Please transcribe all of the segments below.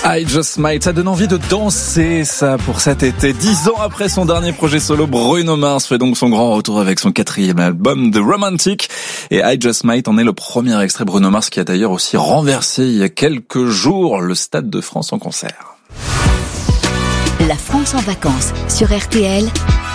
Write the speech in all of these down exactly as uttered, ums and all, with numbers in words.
I Just Might, ça donne envie de danser, ça, pour cet été. Dix ans après son dernier projet solo, Bruno Mars fait donc son grand retour avec son quatrième album, The Romantic. Et I Just Might en est le premier extrait. Bruno Mars qui a d'ailleurs aussi renversé il y a quelques jours le Stade de France en concert. La France en vacances sur R T L.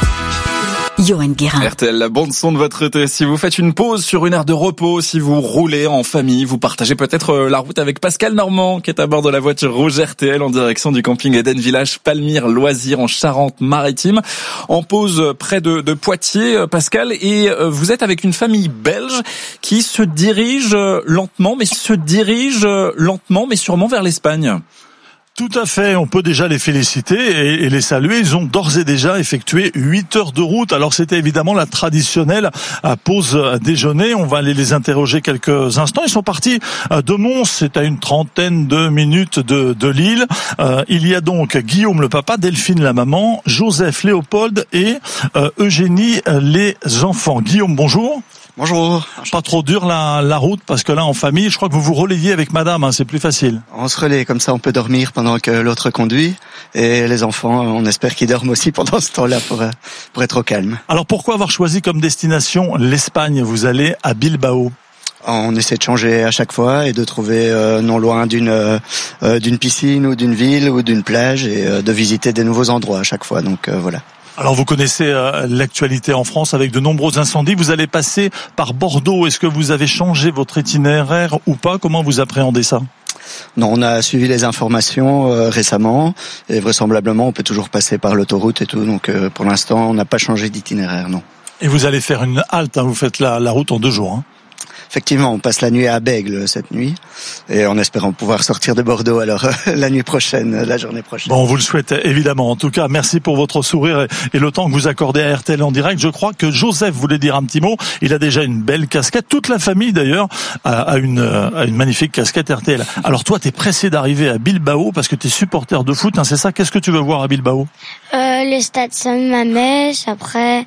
Johan Guérin. R T L, la bande son de votre été. Si vous faites une pause sur une aire de repos, si vous roulez en famille, vous partagez peut-être la route avec Pascal Normand, qui est à bord de la voiture rouge R T L en direction du camping Eden Village Palmyre Loisirs en Charente-Maritime. En pause près de, de Poitiers, Pascal, et vous êtes avec une famille belge qui se dirige lentement, mais se dirige lentement, mais sûrement vers l'Espagne. Tout à fait, on peut déjà les féliciter et, et les saluer. Ils ont d'ores et déjà effectué huit heures de route. Alors c'était évidemment la traditionnelle pause déjeuner. On va aller les interroger quelques instants. Ils sont partis de Mons, c'est à une trentaine de minutes de, de Lille. Euh, il y a donc Guillaume le papa, Delphine la maman, Joseph, Léopold et euh, Eugénie les enfants. Guillaume, bonjour. Bonjour. Pas trop dur la, la route parce que là en famille, je crois que vous vous relayez avec madame, hein, c'est plus facile. On se relaie comme ça, on peut dormir pendant que l'autre conduit et les enfants, on espère qu'ils dorment aussi pendant ce temps-là pour pour être au calme. Alors pourquoi avoir choisi comme destination l'Espagne ? Vous allez à Bilbao. On essaie de changer à chaque fois et de trouver euh, non loin d'une euh, d'une piscine ou d'une ville ou d'une plage et euh, de visiter des nouveaux endroits à chaque fois. Donc euh, voilà. Alors vous connaissez euh, l'actualité en France avec de nombreux incendies. Vous allez passer par Bordeaux. Est-ce que vous avez changé votre itinéraire ou pas ? Comment vous appréhendez ça ? Non, on a suivi les informations euh, récemment et vraisemblablement on peut toujours passer par l'autoroute et tout. Donc euh, pour l'instant on n'a pas changé d'itinéraire, non. Et vous allez faire une halte, hein, vous faites la, la route en deux jours, hein. Effectivement, on passe la nuit à Bègle cette nuit et en espérant pouvoir sortir de Bordeaux alors la nuit prochaine, la journée prochaine. Bon, on vous le souhaite évidemment. En tout cas, merci pour votre sourire et le temps que vous accordez à R T L en direct. Je crois que Joseph voulait dire un petit mot. Il a déjà une belle casquette. Toute la famille d'ailleurs a une, a une magnifique casquette R T L. Alors toi, t'es pressé d'arriver à Bilbao parce que t'es supporter de foot, hein, c'est ça ? Qu'est-ce que tu veux voir à Bilbao ? euh, Le stade Saint-Mamès, après...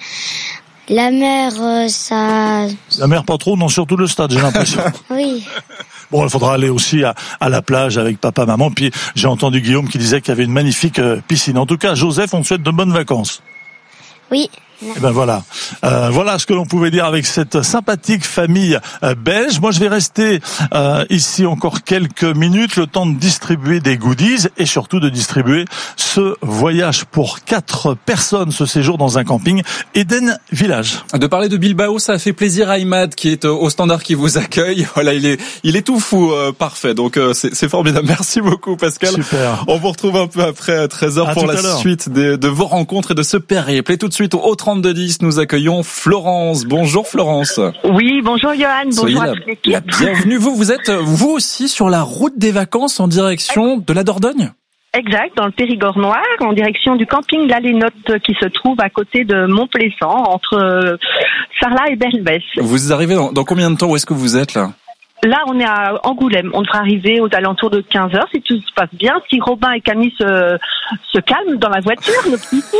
La mer, euh, ça... La mer pas trop, non, surtout le stade, j'ai l'impression. Oui. Bon, il faudra aller aussi à, à la plage avec papa, maman. Puis j'ai entendu Guillaume qui disait qu'il y avait une magnifique euh, piscine. En tout cas, Joseph, on te souhaite de bonnes vacances. Oui. Et ben voilà, euh, voilà ce que l'on pouvait dire avec cette sympathique famille euh, belge. Moi, je vais rester euh, ici encore quelques minutes, le temps de distribuer des goodies et surtout de distribuer ce voyage pour quatre personnes, ce séjour dans un camping Eden Village. De parler de Bilbao, ça a fait plaisir à Imad qui est au standard qui vous accueille. Voilà, il est, il est tout fou, euh, parfait. Donc euh, c'est, c'est formidable. Merci beaucoup, Pascal. Super. On vous retrouve un peu après treize heures à pour la suite de, de vos rencontres et de ce périple. Et tout de suite au trente-deux dix, nous accueillons Florence. Bonjour Florence. Oui, bonjour Johan, Soyez bonjour la, à toute l'équipe. la bienvenue. Vous, vous êtes vous aussi sur la route des vacances en direction de la Dordogne ? Exact, dans le Périgord noir, en direction du camping La Lénotte qui se trouve à côté de Montplessan, entre euh, Sarlat et Belbès. Vous arrivez dans, dans combien de temps ? Où est-ce que vous êtes là ? Là, on est à Angoulême. On devrait arriver aux alentours de quinze heures, si tout se passe bien. Si Robin et Camille se, se calment dans la voiture, nos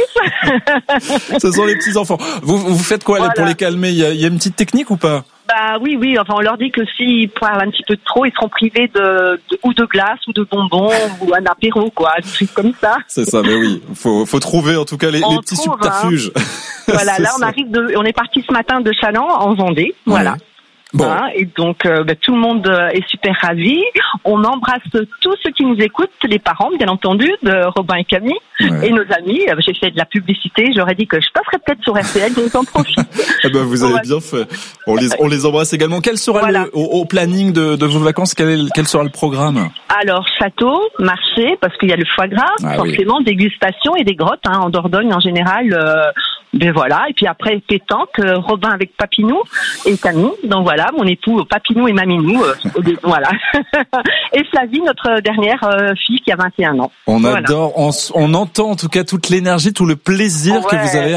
petits-fils. Ce sont les petits-enfants. Vous, vous faites quoi voilà. Pour les calmer ? Il y, a, il y a une petite technique ou pas ? Bah oui, oui. Enfin, on leur dit que s'ils parlent un petit peu trop, ils seront privés de, de ou de glace ou de bonbons ou un apéro, quoi, des trucs comme ça. C'est ça, mais oui. Faut, faut trouver en tout cas les, les petits trouve, subterfuges. Hein. Voilà. Là, on ça. arrive de, on est parti ce matin de Chaland en Vendée. Voilà. Ouais. Bon. Hein, et donc euh, bah, tout le monde euh, est super ravi. On embrasse tous ceux qui nous écoutent, les parents bien entendu de Robin et Camille, ouais. Et nos amis. Euh, j'ai fait de la publicité, j'aurais dit que je passerais peut-être sur R T L, donc j'en profite. Eh ben, vous avez ouais. bien fait. On les, on les embrasse également. Quel sera voilà. le, au, au planning de, de vos vacances, quel, est, quel sera le programme ? Alors château, marché, parce qu'il y a le foie gras, ah, forcément oui. dégustation et des grottes hein, en Dordogne en général. Euh, Ben voilà, et puis après pétanque, euh, Robin avec Papinou et Camille, donc voilà, mon époux Papinou et Maminou, euh, voilà. Et Flavie, notre dernière euh, fille qui a vingt et un ans. On voilà. adore, on, on entend en tout cas toute l'énergie, tout le plaisir ouais. que vous avez